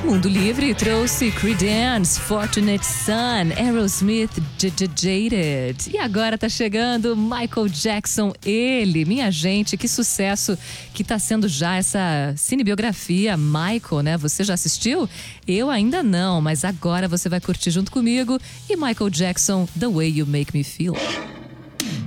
Mundo Livre trouxe Creedence, Fortunate Son, Aerosmith, Jaded. E agora tá chegando Michael Jackson, ele, minha gente, que sucesso que tá sendo já essa cinebiografia Michael, né? Você já assistiu? Eu ainda não, mas agora você vai curtir junto comigo. E Michael Jackson, The Way You Make Me Feel.